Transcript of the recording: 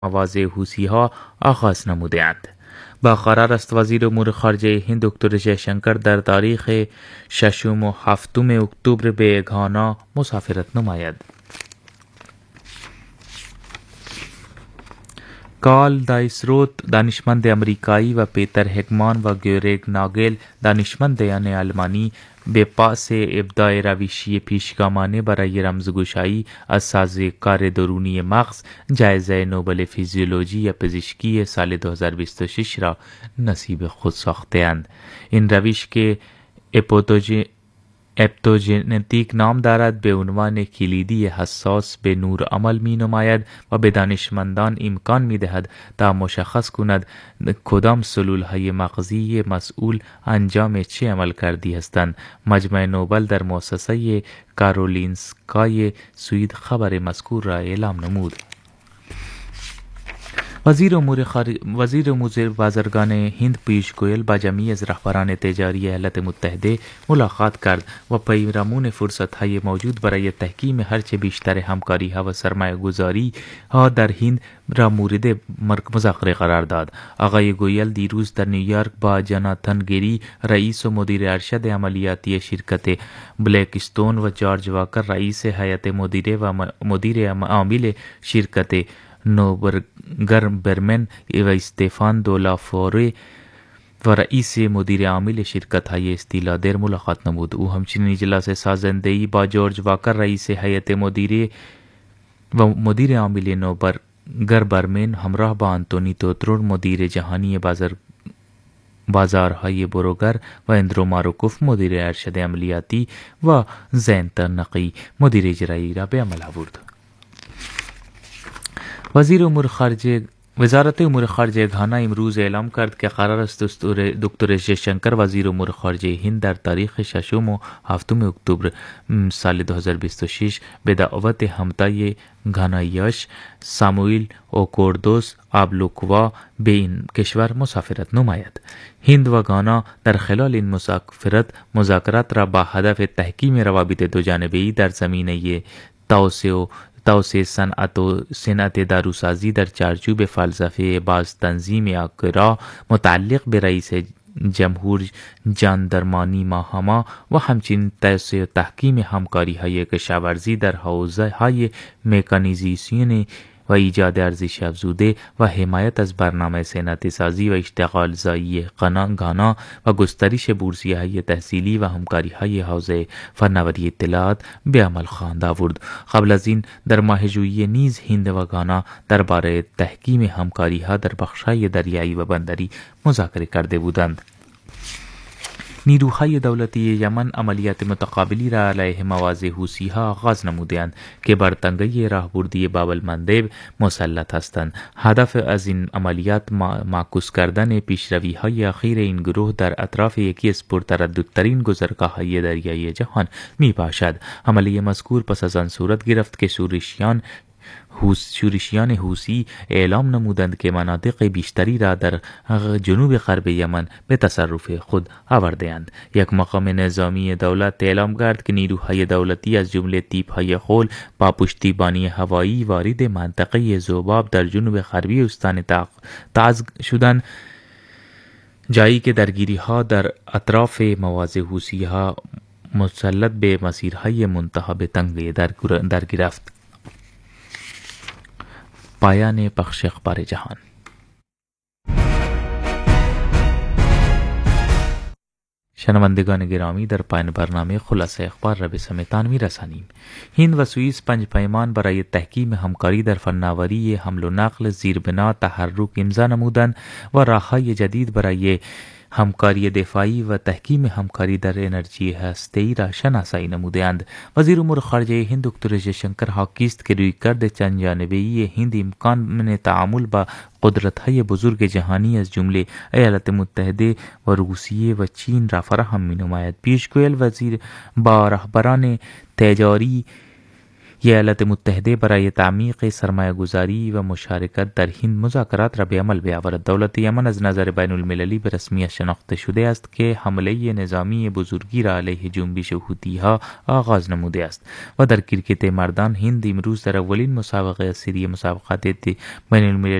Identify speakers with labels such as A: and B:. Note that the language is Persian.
A: مواضع حوثی‌ها آغاز نموده‌اند. با قرار است وزیر امور خارجه هند دکتر جیشنکر در تاریخ 6 و 7 اکتبر به گانا مسافرت نماید. کارل دایسروت دانشمند امریکایی و پیتر هگمان و گیورگ ناگل دانشمندان آلمانی به پاس ابداع روشی پیشگامانه برای رمزگشایی از سازوکار درونی مغز جایزه نوبل فیزیولوژی یا پزشکی سال 2026 را نصیب خود ساخته‌اند. این روش که اپیژنتیک نام دارد به عنوان کلیدی حساس به نور عمل می نماید و به دانشمندان امکان می دهد تا مشخص کند کدام سلول های مغزی مسئول انجام چه عمل کردی هستند. مجمع نوبل در مؤسسه کارولینسکای سوئد خبر مذکور را اعلام نمود. وزیر امور بازرگان هند پیوش گویل با جمعی از رهبران تجاری ایالات متحده ملاقات کرد و پیرامون فرصت‌های موجود برای تحکیم هرچه بیشتر همکاری‌ها و سرمایه‌گذاری ها در هند را مورد مذاکره قرار داد. آقای گویل دیروز در نیویورک با جاناتان گری رئیس و مدیر ارشد عملیاتی شرکت بلک استون و جورج واکر رئیس هیئت مدیره و مدیر عامل شرکت نوبرگر برمن و استفان دولافوره و رئیس مدیر عامل شرکت های استیلادر ملاقات نمود. او همچنین اجلاس سازنده‌ای با جورج واکر رئیس هیئت مدیره و مدیر عامل نوبرگر برمن همراه با آنتونی توترور مدیر جهانی بازارهای بروگر و اندرو ماروکوف مدیر ارشد عملیاتی و زینت نقی مدیر اجرایی را به عمل آورد. وزارت امور خارجه گانا امروز اعلام کرد که قرار است دکتر جیشنکر وزیر امور خارجه هند در تاریخ 6 و 7 اکتبر سال 2026 به دعوت همتای گاناییاش ساموئیل اوکوردوس آبلوکوا به این کشور مسافرت نماید. هند و گانا در خلال این مذاکرات را با هدف تحکیم روابط دوجانبه‌ای در زمینه توسعه صنعت داروسازی در چارچوب فلسفه باز تنظیم آکرا متعلق به رئیس جمهور جان درمانی ماهاما و همچنین توسعه و تحکیم همکاری‌های کشاورزی در حوزه‌های مکانیزیسیون و ایجاد ارزش افزوده و حمایت از برنامه صنعتی سازی و اشتغال زایی گانا و گسترش بورسیه‌های تحصیلی و همکاری‌های حوزه فناوری اطلاعات به عمل خواهند آورد. قبل از این در ماه ژوئیه نیز هند و گانا درباره تحکیم همکاری‌ها در بخش‌های دریایی و بندری مذاکره کرده بودند. نیروهای دولتی یمن عملیات متقابلی را علیه مواضع حوثی‌ها آغاز نموده‌اند که بر تنگه راهبردی باب المندب مسلط هستند. هدف از این عملیات معکوس کردن پیشروی‌های اخیر این گروه در اطراف یکی از پرترددترین گذرگاه‌های دریایی جهان میباشد. عملیه مذکور پس از آن صورت گرفت که شورشیان حوثی اعلام نمودند که مناطق بیشتری را در جنوب غرب یمن به تصرف خود آورده‌اند. یک مقام نظامی دولت اعلام کرد که نیروهای دولتی از جمله تیپ‌های خول با پشتیبانی هوایی وارد منطقه ذوباب در جنوب غربی استان تعز شدند، جایی که درگیری‌ها در اطراف مواضع حوثی‌ها مسلط به مسیرهای منتهی به تنگه در گرفت. پایان پخش اخبار جهان. شنوندگان گرامی، در پایان برنامه خلاصه اخبار را به سمعتان می‌رسانیم. هند و سوئیس 5 پیمان برای تحکیم همکاری در فناوری حمل و نقل زیربنا تحرک امضا نمودند و راه‌های جدید برای همکاری دفاعی و تحکیم همکاری در انرژی هسته‌ای را شناسایی نموده‌اند. وزیر امور خارجه هند دکتر جیشنکر حاکی است که رویکرد چند جانبه‌ای هند امکان تعامل با قدرت‌های بزرگ جهانی از جمله ایالات متحده و روسیه و چین را فراهم می‌نماید. پیوش گویل وزیر با رهبران تجاری ایالات متحده برای تعمیق سرمایه‌گذاری و مشارکت در هند مذاکرات را به عمل بیاورد. دولت یمن از نظر بین المللی به رسمیت شناخته شده است که حمله نظامی بزرگی را علیه جنبش حوثی‌ها آغاز نموده است و در کریکت مردان هند امروز در اولین مسابقه سری مسابقات بین المللی